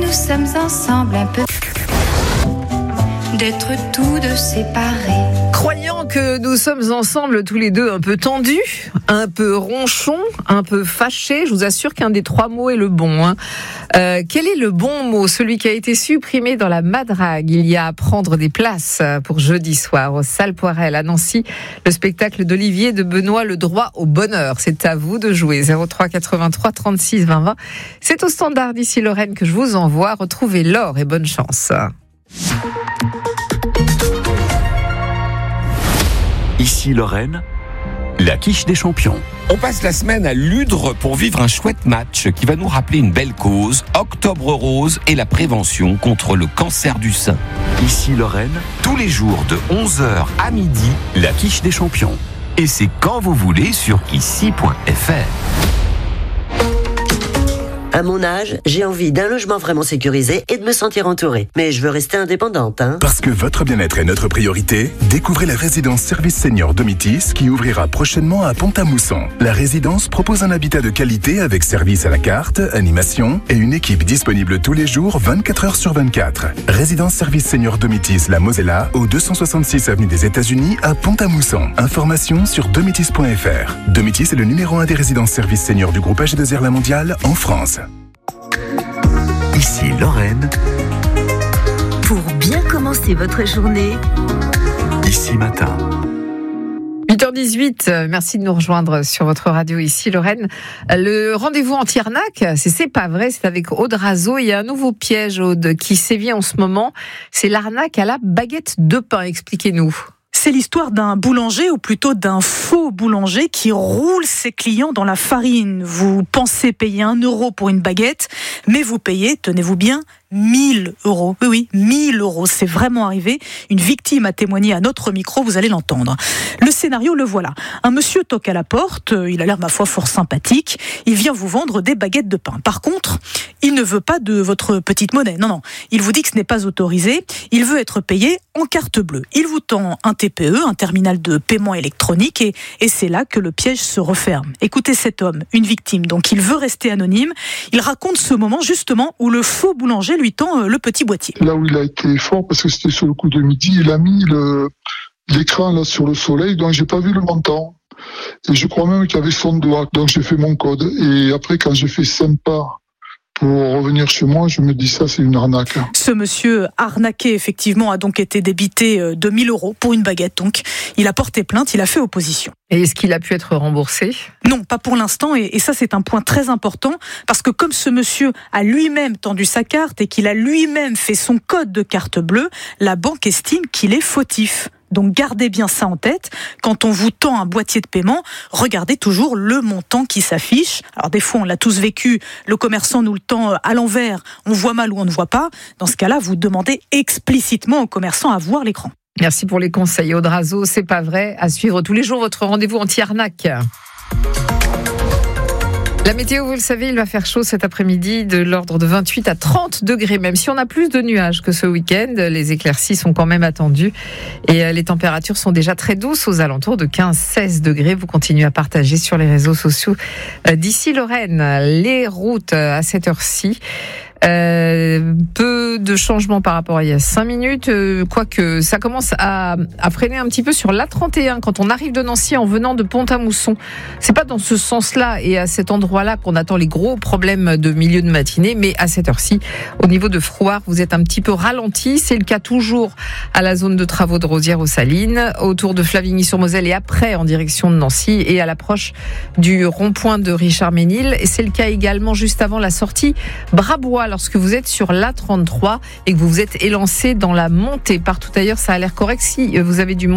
nous sommes ensemble un peu d'être tous deux séparés. Croyant que nous sommes ensemble tous les deux un peu tendus, un peu ronchons, un peu fâchés, je vous assure qu'un des trois mots est le bon. Quel est le bon mot? Celui qui a été supprimé dans la Madrague. Il y a à prendre des places pour jeudi soir au Salle Poirel à Nancy. Le spectacle d'Olivier de Benoît, Le Droit au Bonheur. C'est à vous de jouer. 03 83 36 20 20. C'est au standard d'ici Lorraine que je vous envoie. Retrouvez Laure et bonne chance. Ici Lorraine, la quiche des champions. On passe la semaine à Ludre pour vivre un chouette match qui va nous rappeler une belle cause, Octobre Rose et la prévention contre le cancer du sein. Ici Lorraine, Tous les jours de 11h à midi, la quiche des champions. et c'est quand vous voulez sur ici.fr. À mon âge, j'ai envie d'un logement vraiment sécurisé et de me sentir entourée. Mais je veux rester indépendante, hein. Parce que votre bien-être est notre priorité, découvrez la résidence Service Senior Domitis qui ouvrira prochainement à Pont-à-Mousson. La résidence propose un habitat de qualité avec service à la carte, animation et une équipe disponible tous les jours 24 heures sur 24. Résidence Service Senior Domitis La Mosella au 266 avenue des États-Unis à Pont-à-Mousson. Information sur domitis.fr. Domitis est le numéro 1 des résidences services seniors du groupe AG2R La Mondiale en France. Ici Lorraine, Pour bien commencer votre journée, ici matin. 8h18, merci de nous rejoindre sur votre radio ici Lorraine. Le rendez-vous anti-arnaque, c'est pas vrai, c'est avec Aude Razeau. Il y a un nouveau piège, Aude, qui sévit en ce moment, c'est l'arnaque à la baguette de pain. Expliquez-nous. C'est l'histoire d'un boulanger, ou plutôt d'un faux boulanger, qui roule ses clients dans la farine. Vous pensez payer 1 euro pour une baguette, mais vous payez, tenez-vous bien, 1 000 €. Oui, 1 000 €. C'est vraiment arrivé. Une victime a témoigné à notre micro, vous allez l'entendre. Le scénario, le voilà. Un monsieur toque à la porte, il a l'air, ma foi, fort sympathique. Il vient vous vendre des baguettes de pain. Par contre, il ne veut pas de votre petite monnaie. Non. Il vous dit que ce n'est pas autorisé. Il veut être payé en carte bleue. Il vous tend un TPE, un terminal de paiement électronique, et c'est là que le piège se referme. Écoutez cet homme, une victime, donc il veut rester anonyme. Il raconte ce moment, justement, où le faux boulanger lui tend le petit boîtier. Là où il a été fort, parce que c'était sur le coup de midi, il a mis l'écran là sur le soleil, donc j'ai pas vu le montant. Et je crois même qu'il y avait son doigt, donc j'ai fait mon code. Et après, quand j'ai fait sympa pour revenir chez moi, je me dis ça, c'est une arnaque. Ce monsieur arnaqué, effectivement, a donc été débité de 1 000 € pour une baguette. Donc, il a porté plainte, il a fait opposition. Et est-ce qu'il a pu être remboursé? Non, pas pour l'instant. Et ça, c'est un point très important. Parce que comme ce monsieur a lui-même tendu sa carte et qu'il a lui-même fait son code de carte bleue, la banque estime qu'il est fautif. Donc gardez bien ça en tête. Quand on vous tend un boîtier de paiement, regardez toujours le montant qui s'affiche. Alors des fois, on l'a tous vécu, le commerçant nous le tend à l'envers, on voit mal ou on ne voit pas. Dans ce cas-là, vous demandez explicitement au commerçant à voir l'écran. Merci pour les conseils, Aude Razeau. C'est pas vrai. À suivre tous les jours votre rendez-vous anti-arnaque. La météo, vous le savez, il va faire chaud cet après-midi, de l'ordre de 28 à 30 degrés. Même si on a plus de nuages que ce week-end, les éclaircies sont quand même attendues. Et les températures sont déjà très douces, aux alentours de 15-16 degrés. Vous continuez à partager sur les réseaux sociaux d'ici Lorraine. Les routes à cette heure-ci. Peu de changements par rapport à il y a 5 minutes, quoique ça commence à freiner un petit peu sur l'A31 quand on arrive de Nancy en venant de Pont-à-Mousson. C'est pas dans ce sens-là et à cet endroit-là qu'on attend les gros problèmes de milieu de matinée, mais à cette heure-ci, au niveau de Frouard, vous êtes un petit peu ralenti. C'est le cas toujours à la zone de travaux de Rosières aux Salines, autour de Flavigny-sur-Moselle et après en direction de Nancy et à l'approche du rond-point de Richard-Ménil. Et c'est le cas également juste avant la sortie Brabois, lorsque vous êtes sur l'A33 et que vous vous êtes élancé dans la montée. Partout ailleurs, ça a l'air correct. Si vous avez du